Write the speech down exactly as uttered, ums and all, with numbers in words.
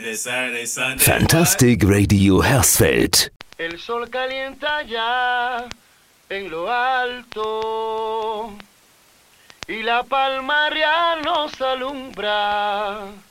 Fantastic Radio Hersfeld. El sol calienta ya en lo alto y la palmaria nos alumbra.